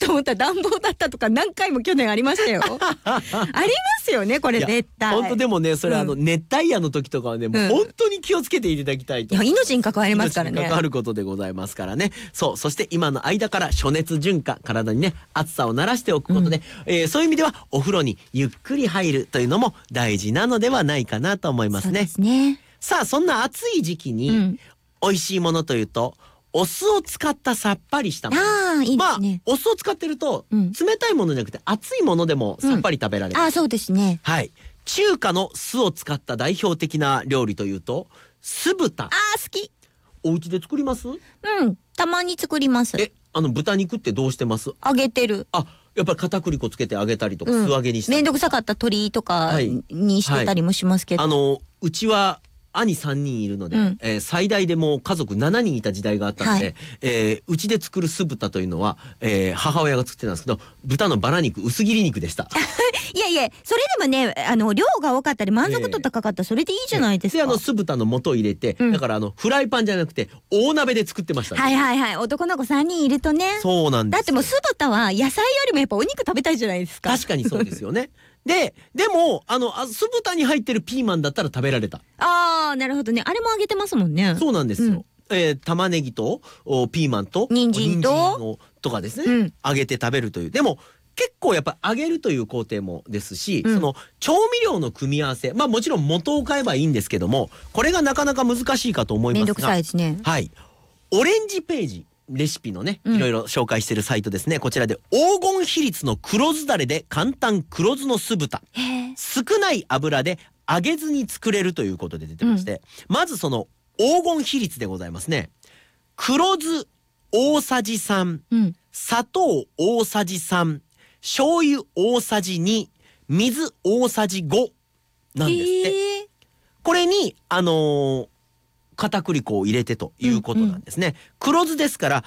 と思ったら暖房だったとか何回も去年ありましたよ。ありますよねこれ絶対。 本当でもねそれ熱帯夜の時とかはねもう本当に気をつけていただきたいと。 いや命に関わりますからね。 命に関わることでございますからね。そうそして今の間から暑熱順化、体にね暑さを慣らしておくことで、そういう意味ではお風呂にゆっくり入るというのも大事なのではないかなと思いますね。 そうですね。 さあそんな暑い時期に美味しいものというとお酢を使ったさっぱりしたもの。 ああいいですね。 お酢を使ってると冷たいものじゃなくて熱いものでもさっぱり食べられる。 ああそうですね。 はい。中華の酢を使った代表的な料理というと酢豚。 ああ好き。 お家で作ります？ たまに作ります。 豚肉ってどうしてます？ 揚げてる。 やっぱり片栗粉つけて揚げたりとか、素揚げにしてめんどくさかった鶏とかにしてたりもしますけど、 うちは兄3人いるので、最大でもう家族7人いた時代があったので、うちで作る酢豚というのは、母親が作ってたんですけど豚のバラ肉薄切り肉でした。 いやいやそれでもね量が多かったり満足度高かったらそれでいいじゃないですか。 で酢豚の素を入れて、だからフライパンじゃなくて大鍋で作ってましたね。 はい男の子3人いるとね。 そうなんです。 だってもう酢豚は野菜よりもやっぱお肉食べたいじゃないですか。 確かにそうですよね。でも酢豚に入ってるピーマンだったら食べられた。 ああなるほどね。あれも揚げてますもんね。 そうなんですよ。玉ねぎとピーマンと人参とかですね、揚げて食べるという。でも結構やっぱ揚げるという工程もですし、その調味料の組み合わせ、もちろん元を買えばいいんですけども、これがなかなか難しいかと思いますが、 めんどくさいですね。 はい、オレンジページレシピのねいろいろ紹介しているサイトですね。こちらで黄金比率の黒酢だれで簡単黒酢の酢豚、少ない油で揚げずに作れるということで出てまして、まずその黄金比率でございますね。黒酢大さじ3、砂糖大さじ3、醤油大さじ2、水大さじ5なんですって。これに片栗粉を入れてということなんですね。黒酢ですから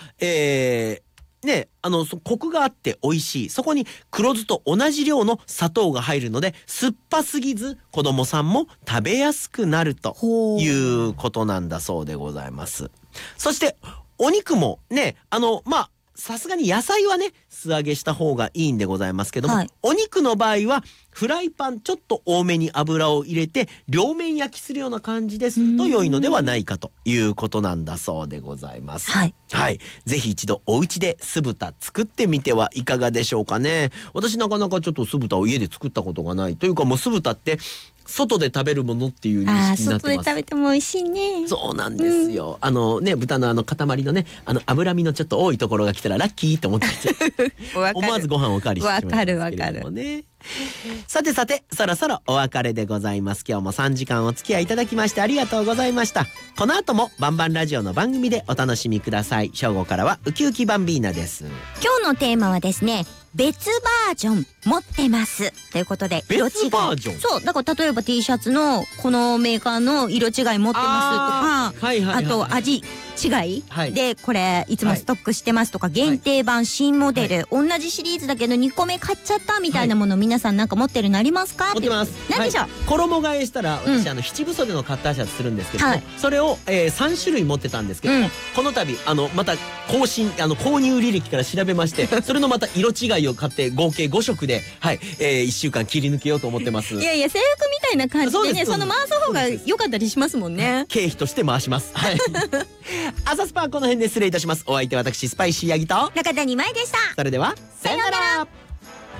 コクがあって美味しい。そこに黒酢と同じ量の砂糖が入るので酸っぱすぎず子供さんも食べやすくなるということなんだそうでございます。そしてお肉もねさすがに野菜はね素揚げした方がいいんでございますけども、お肉の場合はフライパンちょっと多めに油を入れて両面焼きするような感じですと良いのではないかということなんだそうでございます。ぜひ一度お家で酢豚作ってみてはいかがでしょうかね。私なかなかちょっと酢豚を家で作ったことがないというか、もう酢豚って外で食べるものっていう認識になってます。 外で食べても美味しいね。 そうなんですよ。豚の塊のね脂身のちょっと多いところが来たらラッキーと思って思わずご飯をおかわりしてしまいますけれどもね。わかる。さてそろそろお別れでございます。今日も3時間お付き合いいただきましてありがとうございました。この後もバンバンラジオの番組でお楽しみください。正午からはウキウキバンビーナです。 今日のテーマはですね、別バージョン持ってますということで、色違い。 別バージョン。 そうだから例えば T シャツのこのメーカーの色違い持ってますとか、あと味違いでこれいつもストックしてますとか、限定版新モデル、同じシリーズだけど2個目買っちゃったみたいなもの、皆さんなんか持ってるのありますか？ 持ってます。 何でしょう？ 衣替えしたら私七分袖のカッターシャツするんですけども、それを3種類持ってたんですけども、この度また購入履歴から調べましてそれのまた色違いを買って合計5色で1週間切り抜けようと思ってます。 いやいや制服みたいな感じでね、その回す方が良かったりしますもんね。 経費として回します。朝スパはこの辺で失礼いたします。お相手は私スパイシーヤギと中谷舞でした。 それではさよなら。